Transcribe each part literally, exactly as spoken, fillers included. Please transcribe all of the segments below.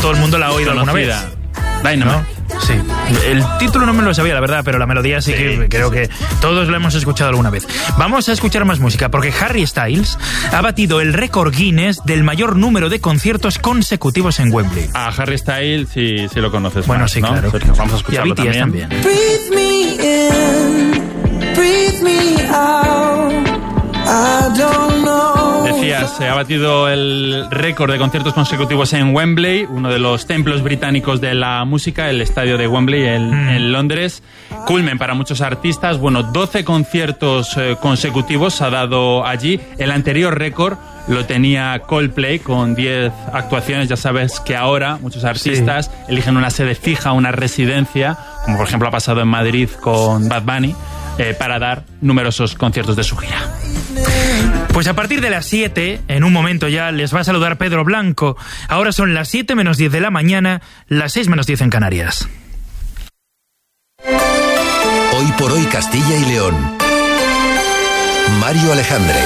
todo el mundo la ha oído alguna vez. Dynamite. ¿No? Sí. El título no me lo sabía, la verdad, pero la melodía sí, sí que creo que todos lo hemos escuchado alguna vez. Vamos a escuchar más música, porque Harry Styles ha batido el récord Guinness del mayor número de conciertos consecutivos en Wembley. A Harry Styles sí, sí lo conoces. Bueno, más, sí, ¿no? claro. Vamos a escucharlo y a B T S también. también. Breathe me in, breathe me out. I don't know. Decías, se ha batido el récord de conciertos consecutivos en Wembley, uno de los templos británicos de la música, el estadio de Wembley en, mm. en Londres. Culmen para muchos artistas. Bueno, doce conciertos eh, consecutivos ha dado allí. El anterior récord lo tenía Coldplay con diez actuaciones. Ya sabes que ahora muchos artistas sí. eligen una sede fija, una residencia, como por ejemplo ha pasado en Madrid con Bad Bunny, eh, para dar numerosos conciertos de su gira. Pues a partir de las siete, en un momento ya, les va a saludar Pedro Blanco. Ahora son las siete menos diez de la mañana, las seis menos diez en Canarias. Hoy por hoy Castilla y León. Mario Alejandre.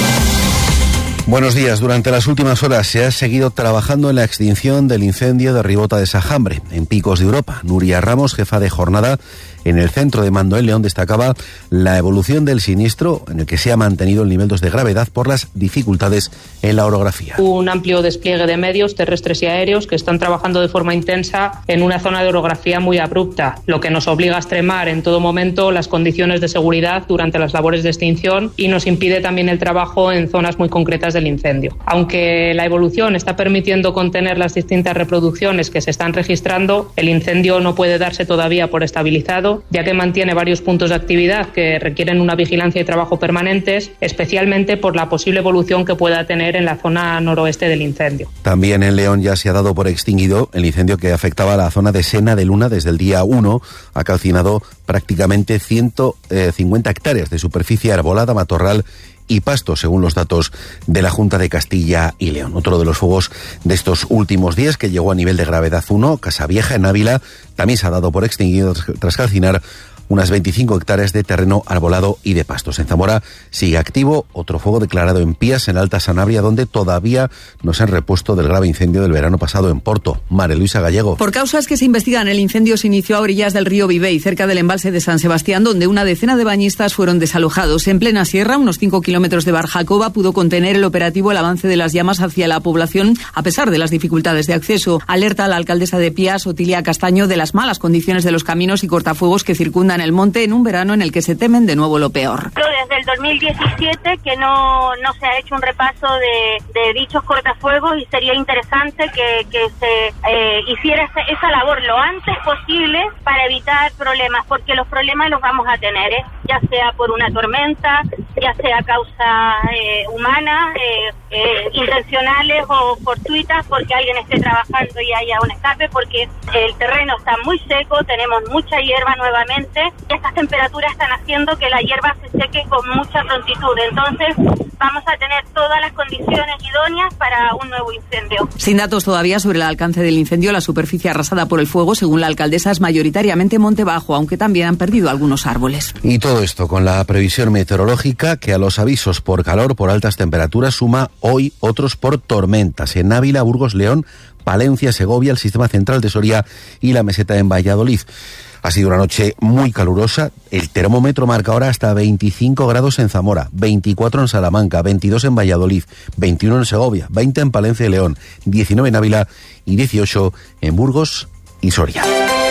Buenos días. Durante las últimas horas se ha seguido trabajando en la extinción del incendio de Ribota de Sajambre, en Picos de Europa. Nuria Ramos, jefa de jornada en el centro de mando en León, destacaba la evolución del siniestro, en el que se ha mantenido el nivel dos de gravedad por las dificultades en la orografía. Un amplio despliegue de medios terrestres y aéreos que están trabajando de forma intensa en una zona de orografía muy abrupta, lo que nos obliga a extremar en todo momento las condiciones de seguridad durante las labores de extinción y nos impide también el trabajo en zonas muy concretas del incendio. Aunque la evolución está permitiendo contener las distintas reproducciones que se están registrando, el incendio no puede darse todavía por estabilizado, ya que mantiene varios puntos de actividad que requieren una vigilancia y trabajo permanentes, especialmente por la posible evolución que pueda tener en la zona noroeste del incendio. También en León ya se ha dado por extinguido el incendio que afectaba a la zona de Sena de Luna desde el día uno. Ha calcinado prácticamente ciento cincuenta hectáreas de superficie arbolada, matorral y pasto, según los datos de la Junta de Castilla y León. Otro de los fuegos de estos últimos días, que llegó a nivel de gravedad uno, Casavieja, en Ávila, también se ha dado por extinguido tras calcinar unas veinticinco hectáreas de terreno arbolado y de pastos. En Zamora sigue activo otro fuego declarado en Pías, en Alta Sanabria, donde todavía no se han repuesto del grave incendio del verano pasado en Porto. María Luisa Gallego. Por causas que se investigan, el incendio se inició a orillas del río Vivey, cerca del embalse de San Sebastián, donde una decena de bañistas fueron desalojados. En plena sierra, unos cinco kilómetros de Barjacoba, pudo contener el operativo el avance de las llamas hacia la población, a pesar de las dificultades de acceso. Alerta a la alcaldesa de Pías, Otilia Castaño, de las malas condiciones de los caminos y cortafuegos que circundan el monte en un verano en el que se temen de nuevo lo peor. Desde el dos mil diecisiete que no, no se ha hecho un repaso de, de dichos cortafuegos y sería interesante que, que se eh, hiciera esa, esa labor lo antes posible para evitar problemas, porque los problemas los vamos a tener, ¿eh? Ya sea por una tormenta, ya sea causas eh, humanas, eh, eh, intencionales o fortuitas, porque alguien esté trabajando y haya un escape, porque el terreno está muy seco, tenemos mucha hierba nuevamente. Estas temperaturas están haciendo que la hierba se seque con mucha prontitud. Entonces, vamos a tener todas las condiciones idóneas para un nuevo incendio. Sin datos todavía sobre el alcance del incendio, la superficie arrasada por el fuego, según la alcaldesa, es mayoritariamente monte bajo, aunque también han perdido algunos árboles. Y todo esto con la previsión meteorológica que a los avisos por calor, por altas temperaturas, suma hoy otros por tormentas. En Ávila, Burgos, León, Palencia, Segovia, el Sistema Central de Soria y la Meseta en Valladolid. Ha sido una noche muy calurosa. El termómetro marca ahora hasta veinticinco grados en Zamora, veinticuatro en Salamanca, veintidós en Valladolid, veintiuno en Segovia, veinte en Palencia y León, diecinueve en Ávila y dieciocho en Burgos y Soria.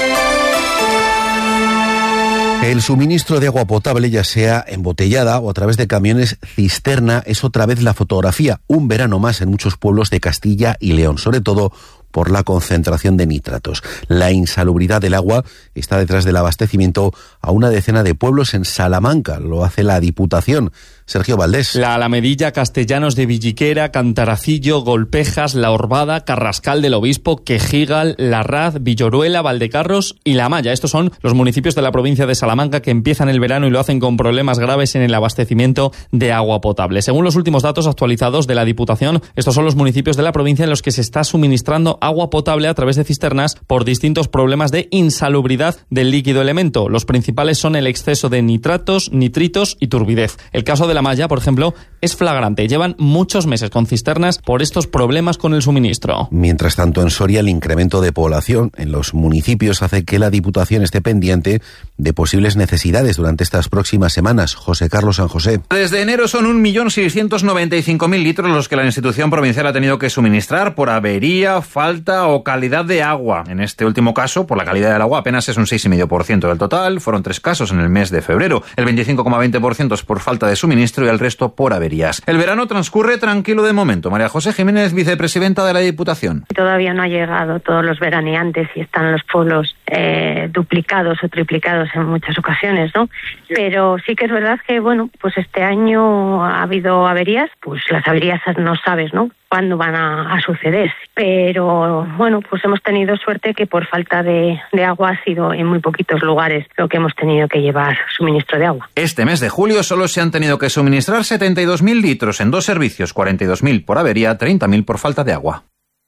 El suministro de agua potable, ya sea embotellada o a través de camiones cisterna, es otra vez la fotografía. Un verano más en muchos pueblos de Castilla y León, sobre todo por la concentración de nitratos. La insalubridad del agua está detrás del abastecimiento a una decena de pueblos en Salamanca. Lo hace la Diputación. Sergio Valdés. La Alamedilla, Castellanos de Villiquera, Cantaracillo, Golpejas, La Orbada, Carrascal del Obispo, Quejigal, Larraz, Villoruela, Valdecarros y La Maya. Estos son los municipios de la provincia de Salamanca que empiezan el verano y lo hacen con problemas graves en el abastecimiento de agua potable. Según los últimos datos actualizados de la Diputación, estos son los municipios de la provincia en los que se está suministrando agua potable a través de cisternas por distintos problemas de insalubridad del líquido elemento. Los principales son el exceso de nitratos, nitritos y turbidez. El caso de de La Maya, por ejemplo, es flagrante. Llevan muchos meses con cisternas por estos problemas con el suministro. Mientras tanto, en Soria, el incremento de población en los municipios hace que la Diputación esté pendiente de posibles necesidades durante estas próximas semanas. José Carlos San José. Desde enero son un millón seiscientos noventa y cinco mil litros los que la institución provincial ha tenido que suministrar por avería, falta o calidad de agua. En este último caso, por la calidad del agua apenas es un seis coma cinco por ciento del total. Fueron tres casos en el mes de febrero. El veinticinco coma veinte por ciento es por falta de suministro y el resto por averías. El verano transcurre tranquilo de momento. María José Jiménez, vicepresidenta de la Diputación. Todavía no ha llegado todos los veraneantes y están los pueblos eh, duplicados o triplicados en muchas ocasiones, ¿no? Pero sí que es verdad que, bueno, pues este año ha habido averías. Pues las averías no sabes, ¿no?, cuándo van a, a suceder. Pero, bueno, pues hemos tenido suerte que por falta de, de agua ha sido en muy poquitos lugares lo que hemos tenido que llevar suministro de agua. Este mes de julio solo se han tenido que suministrar setenta y dos mil litros en dos servicios, cuarenta y dos mil por avería, treinta mil por falta de agua.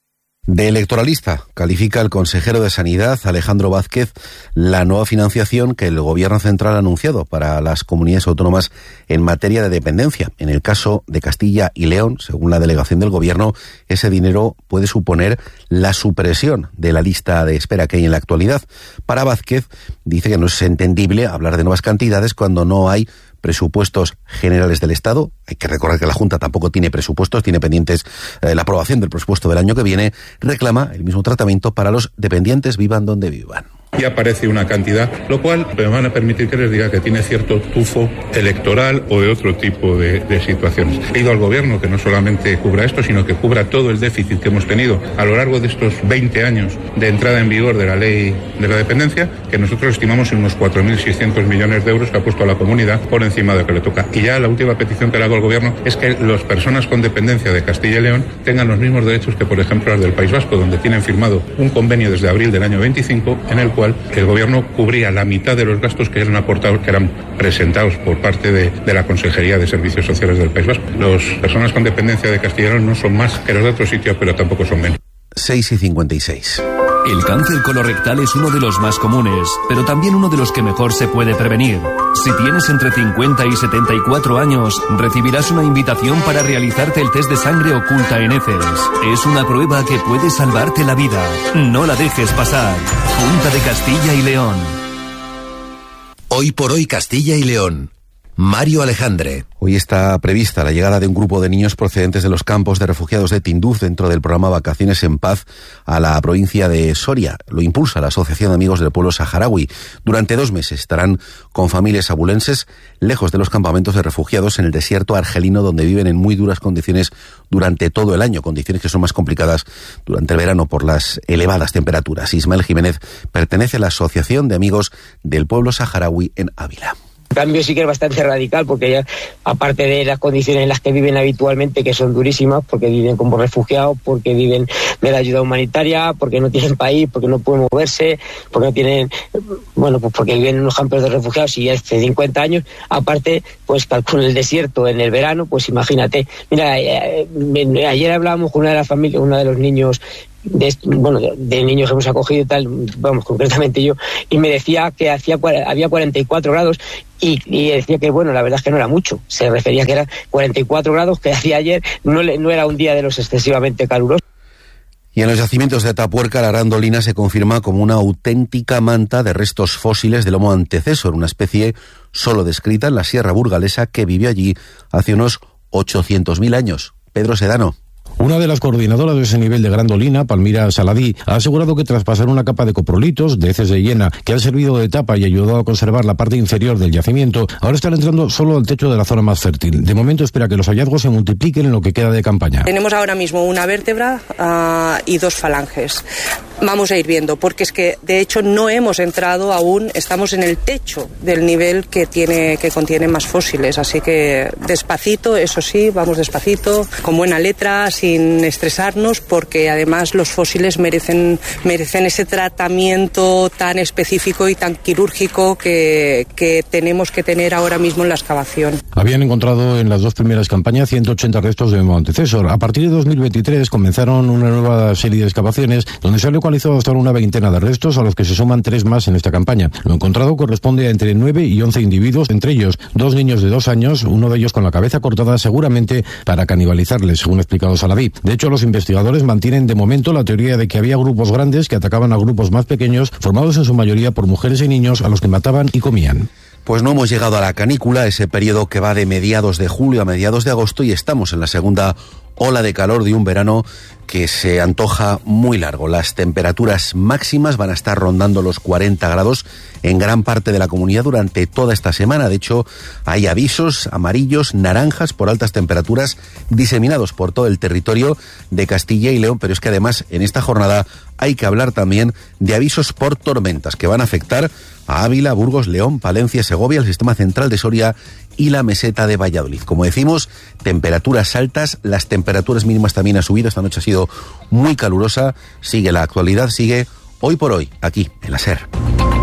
De electoralista califica el consejero de Sanidad, Alejandro Vázquez, la nueva financiación que el Gobierno central ha anunciado para las comunidades autónomas en materia de dependencia. En el caso de Castilla y León, según la delegación del Gobierno, ese dinero puede suponer la supresión de la lista de espera que hay en la actualidad. Para Vázquez, dice que no es entendible hablar de nuevas cantidades cuando no hay presupuestos generales del Estado. Hay que recordar que la Junta tampoco tiene presupuestos, tiene pendientes eh, la aprobación del presupuesto del año que viene. Reclama el mismo tratamiento para los dependientes, vivan donde vivan. Y aparece una cantidad, lo cual me van a permitir que les diga que tiene cierto tufo electoral o de otro tipo de, de situaciones. He ido al Gobierno que no solamente cubra esto, sino que cubra todo el déficit que hemos tenido a lo largo de estos veinte años de entrada en vigor de la ley de la dependencia, que nosotros estimamos en unos cuatro mil seiscientos millones de euros que ha puesto a la comunidad por encima de lo que le toca. Y ya la última petición que le hago al Gobierno es que las personas con dependencia de Castilla y León tengan los mismos derechos que, por ejemplo, las del País Vasco, donde tienen firmado un convenio desde abril del año veinticinco en el cual el Gobierno cubría la mitad de los gastos que eran aportados, que eran presentados por parte de, de la Consejería de Servicios Sociales del País Vasco. Las personas con dependencia de Castilla y León no son más que los de otros sitios, pero tampoco son menos. seis y cincuenta y seis. El cáncer colorectal es uno de los más comunes, pero también uno de los que mejor se puede prevenir. Si tienes entre cincuenta y setenta y cuatro años, recibirás una invitación para realizarte el test de sangre oculta en heces. Es una prueba que puede salvarte la vida. No la dejes pasar. Junta de Castilla y León. Hoy por hoy Castilla y León. Mario Alejandre. Hoy está prevista la llegada de un grupo de niños procedentes de los campos de refugiados de Tinduf dentro del programa Vacaciones en Paz a la provincia de Soria. Lo impulsa la Asociación de Amigos del Pueblo Saharaui. Durante dos meses estarán con familias abulenses lejos de los campamentos de refugiados en el desierto argelino, donde viven en muy duras condiciones durante todo el año, condiciones que son más complicadas durante el verano por las elevadas temperaturas. Ismael Jiménez pertenece a la Asociación de Amigos del Pueblo Saharaui en Ávila. El cambio sí que es bastante radical, porque ya, aparte de las condiciones en las que viven habitualmente, que son durísimas, porque viven como refugiados, porque viven de la ayuda humanitaria, porque no tienen país, porque no pueden moverse, porque no tienen, bueno, pues porque viven en unos campos de refugiados y hace cincuenta años, aparte, pues con el desierto en el verano, pues imagínate. Mira, eh, eh, ayer hablábamos con una de las familias, uno de los niños, de, bueno, de, de niños que hemos acogido y tal, vamos, concretamente yo, y me decía que hacía había cuarenta y cuatro grados y, y decía que, bueno, la verdad es que no era mucho, se refería que eran cuarenta y cuatro grados que hacía ayer, no, no era un día de los excesivamente calurosos. Y en los yacimientos de Atapuerca, la grandolina se confirma como una auténtica manta de restos fósiles del Homo antecesor, una especie solo descrita en la Sierra Burgalesa que vivió allí hace unos ochocientos mil años. Pedro Sedano. Una de las coordinadoras de ese nivel de grandolina, Palmira Saladí, ha asegurado que tras pasar una capa de coprolitos, de heces de hiena, que han servido de tapa y ayudado a conservar la parte inferior del yacimiento, ahora están entrando solo al techo de la zona más fértil. De momento espera que los hallazgos se multipliquen en lo que queda de campaña. Tenemos ahora mismo una vértebra uh, y dos falanges. Vamos a ir viendo, porque es que de hecho no hemos entrado aún, estamos en el techo del nivel que tiene, que contiene más fósiles, así que despacito, eso sí, vamos despacito, con buena letra, sin estresarnos, porque además los fósiles merecen, merecen ese tratamiento tan específico y tan quirúrgico que, que tenemos que tener ahora mismo en la excavación. Habían encontrado en las dos primeras campañas ciento ochenta restos de Homo antecesor. A partir de dos mil veintitrés comenzaron una nueva serie de excavaciones donde salió cuál localizado hasta ahora una veintena de restos, a los que se suman tres más en esta campaña. Lo encontrado corresponde a entre nueve y once individuos, entre ellos dos niños de dos años, uno de ellos con la cabeza cortada, seguramente para canibalizarles, según ha explicado Saladí. De hecho, los investigadores mantienen de momento la teoría de que había grupos grandes que atacaban a grupos más pequeños, formados en su mayoría por mujeres y niños, a los que mataban y comían. Pues no hemos llegado a la canícula, ese periodo que va de mediados de julio a mediados de agosto, y estamos en la segunda ola de calor de un verano que se antoja muy largo. Las temperaturas máximas van a estar rondando los cuarenta grados en gran parte de la comunidad durante toda esta semana. De hecho, hay avisos amarillos, naranjas por altas temperaturas diseminados por todo el territorio de Castilla y León, pero es que además en esta jornada hay que hablar también de avisos por tormentas que van a afectar a Ávila, Burgos, León, Palencia, Segovia, el sistema central de Soria y la meseta de Valladolid. Como decimos, temperaturas altas, las temperaturas mínimas también han subido, esta noche ha sido muy calurosa, sigue la actualidad, sigue hoy por hoy, aquí en la SER.